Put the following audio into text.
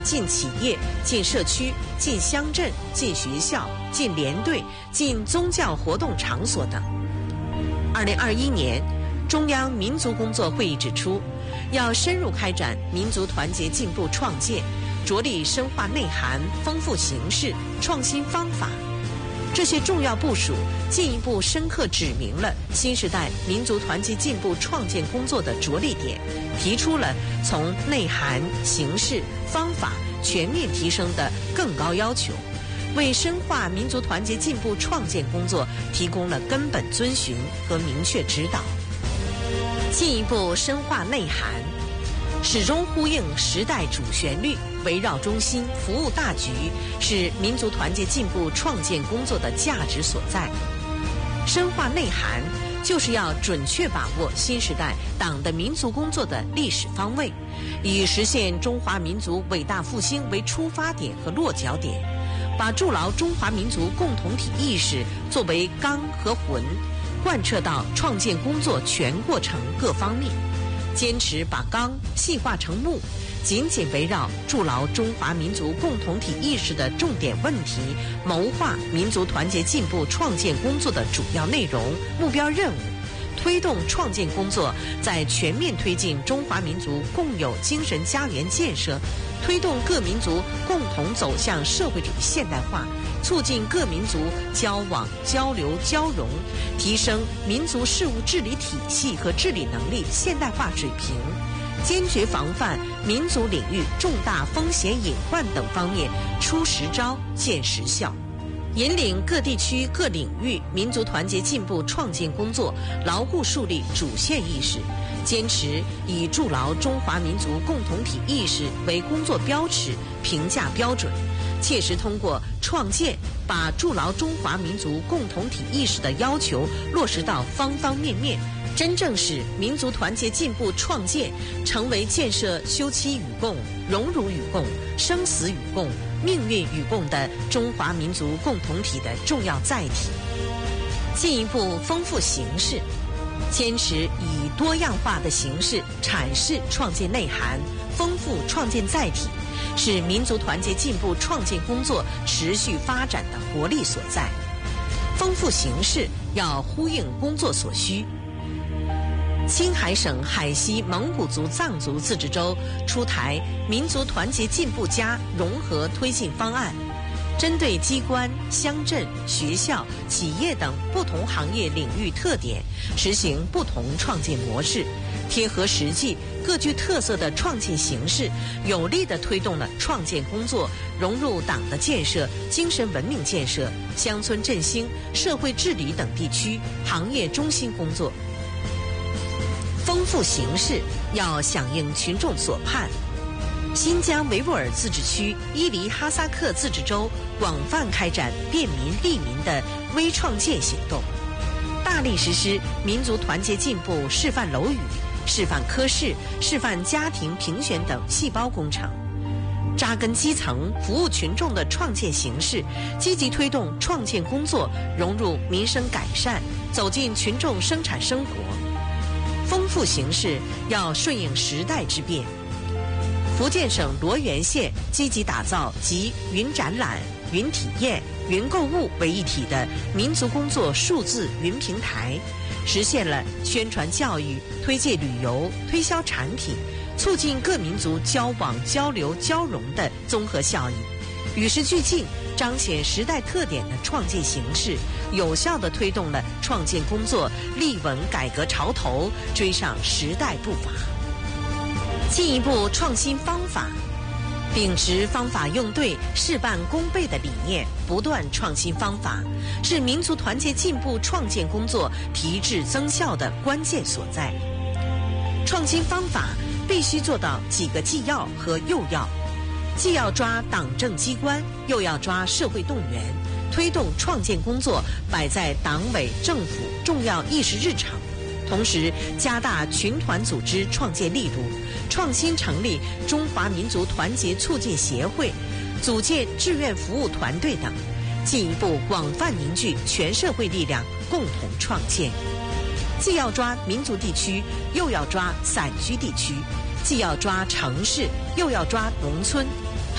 进企业、进社区、进乡镇、进学校、进连队、进宗教活动场所等。2021年，中央民族工作会议指出，要深入开展民族团结进步创建，着力深化内涵、丰富形式、创新方法。这些重要部署进一步深刻指明了新时代民族团结进步创建工作的着力点，提出了从内涵、形式、方法全面提升的更高要求，为深化民族团结进步创建工作提供了根本遵循和明确指导。进一步深化内涵，始终呼应时代主旋律，围绕中心，服务大局，是民族团结进步创建工作的价值所在。深化内涵，就是要准确把握新时代党的民族工作的历史方位，以实现中华民族伟大复兴为出发点和落脚点，把筑牢中华民族共同体意识作为纲和魂，贯彻到创建工作全过程各方面，坚持把纲细化成目，紧紧围绕筑牢中华民族共同体意识的重点问题，谋划民族团结进步创建工作的主要内容、目标任务，推动创建工作在全面推进中华民族共有精神家园建设，推动各民族共同走向社会主义现代化，促进各民族交往、交流、交融，提升民族事务治理体系和治理能力现代化水平，坚决防范民族领域重大风险隐患等方面出实招、见实效，引领各地区各领域民族团结进步创建工作牢固树立主线意识，坚持以筑牢中华民族共同体意识为工作标尺、评价标准，切实通过创建把筑牢中华民族共同体意识的要求落实到方方面面，真正使民族团结进步创建成为建设休戚与共、荣辱与共、生死与共、命运与共的中华民族共同体的重要载体。进一步丰富形式，坚持以多样化的形式阐释创建内涵，丰富创建载体，是民族团结进步创建工作持续发展的活力所在。丰富形式要呼应工作所需。青海省海西蒙古族藏族自治州出台民族团结进步加融合推进方案，针对机关、乡镇、学校、企业等不同行业领域特点，实行不同创建模式，贴合实际、各具特色的创建形式，有力地推动了创建工作融入党的建设、精神文明建设、乡村振兴、社会治理等地区行业中心工作。丰富形式要响应群众所盼。新疆维吾尔自治区伊犁哈萨克自治州广泛开展便民利民的微创建行动，大力实施民族团结进步示范楼宇、示范科室、示范家庭评选等细胞工程，扎根基层、服务群众的创建形式，积极推动创建工作融入民生改善，走进群众生产生活。丰富形式要顺应时代之变。福建省罗源县积极打造集云展览、云体验、云购物为一体的民族工作数字云平台，实现了宣传教育、推介旅游、推销产品、促进各民族交往、交流、交融的综合效益，与时俱进，彰显时代特点的创建形式，有效地推动了创建工作立稳改革潮头，追上时代步伐。进一步创新方法，秉持方法用对、事半功倍的理念，不断创新方法，是民族团结进步创建工作提质增效的关键所在。创新方法必须做到几个既要和又要，既要抓党政机关，又要抓社会动员，推动创建工作摆在党委政府重要议事日程，同时加大群团组织创建力度，创新成立中华民族团结促进协会，组建志愿服务团队等，进一步广泛凝聚全社会力量，共同创建。既要抓民族地区，又要抓散居地区；既要抓城市，又要抓农村；